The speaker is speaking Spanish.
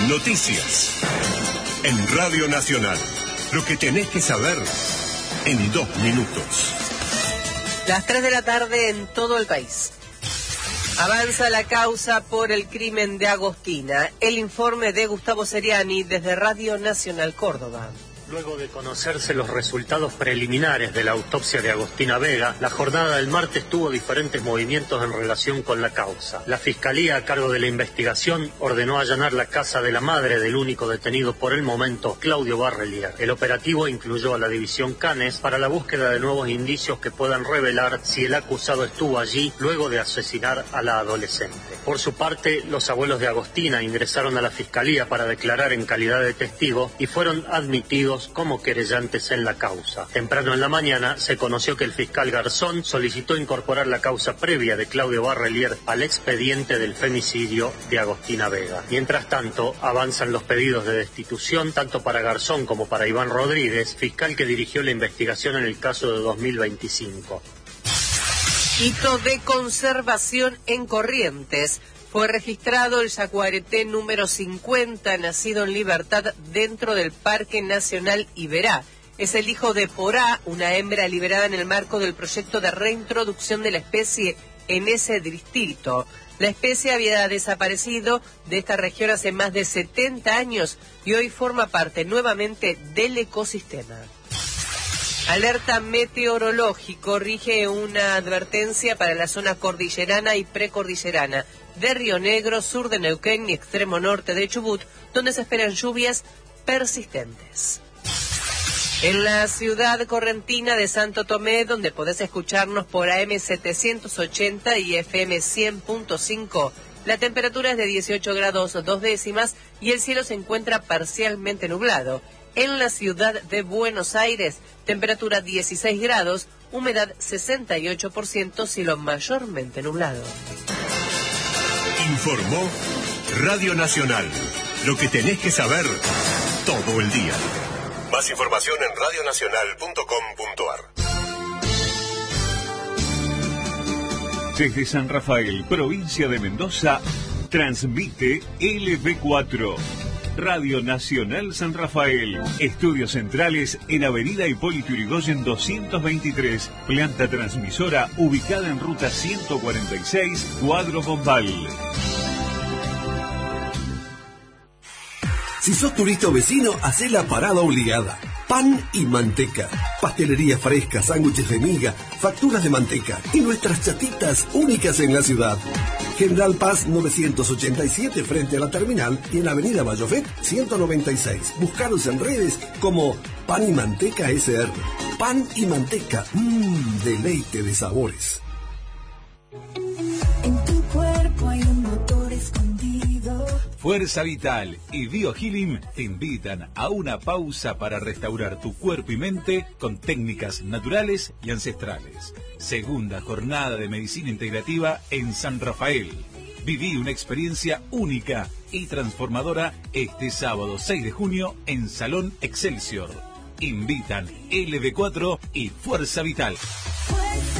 Noticias. En Radio Nacional. Lo que tenés que saber en 2 minutos. Las 3 de la tarde en todo el país. Avanza la causa por el crimen de Agostina. El informe de Gustavo Seriani desde Radio Nacional Córdoba. Luego de conocerse los resultados preliminares de la autopsia de Agostina Vega, la jornada del martes tuvo diferentes movimientos en relación con la causa. La Fiscalía, a cargo de la investigación, ordenó allanar la casa de la madre del único detenido por el momento, Claudio Barrelier. El operativo incluyó a la División Canes para la búsqueda de nuevos indicios que puedan revelar si el acusado estuvo allí luego de asesinar a la adolescente. Por su parte, los abuelos de Agostina ingresaron a la Fiscalía para declarar en calidad de testigo y fueron admitidos como querellantes en la causa. Temprano en la mañana se conoció que el fiscal Garzón solicitó incorporar la causa previa de Claudio Barrelier al expediente del femicidio de Agostina Vega. Mientras tanto, avanzan los pedidos de destitución tanto para Garzón como para Iván Rodríguez, fiscal que dirigió la investigación en el caso de 2025. Hito de conservación en Corrientes. Fue registrado el yaguareté número 50, nacido en libertad dentro del Parque Nacional Iberá. Es el hijo de Porá, una hembra liberada en el marco del proyecto de reintroducción de la especie en ese distrito. La especie había desaparecido de esta región hace más de 70 años y hoy forma parte nuevamente del ecosistema. Alerta meteorológico rige una advertencia para la zona cordillerana y precordillerana de Río Negro, sur de Neuquén y extremo norte de Chubut, donde se esperan lluvias persistentes. En la ciudad correntina de Santo Tomé, donde podés escucharnos por AM 780 y FM 100.5, la temperatura es de 18 grados 2 décimas y el cielo se encuentra parcialmente nublado. En la ciudad de Buenos Aires, temperatura 16 grados, humedad 68%, cielo mayormente nublado. Informó Radio Nacional. Lo que tenés que saber todo el día. Más información en radionacional.com.ar. Desde San Rafael, provincia de Mendoza, transmite LB4. Radio Nacional San Rafael. Estudios centrales en Avenida Hipólito Yrigoyen 223. Planta transmisora ubicada en ruta 146, Cuadro Bombal. Si sos turista o vecino, hacé la parada obligada. Pan y manteca. Pastelería fresca, sándwiches de miga, facturas de manteca y nuestras chatitas únicas en la ciudad. General Paz 987 frente a la terminal y en Avenida Bayofet 196. Búscanos en redes como Pan y Manteca SR. Pan y manteca, deleite de sabores. En tu cuerpo hay un motor escondido. Fuerza Vital y BioHealing te invitan a una pausa para restaurar tu cuerpo y mente con técnicas naturales y ancestrales. Segunda jornada de medicina integrativa en San Rafael. Viví una experiencia única y transformadora este sábado 6 de junio en Salón Excelsior. Invitan LB4 y Fuerza Vital. Fuerza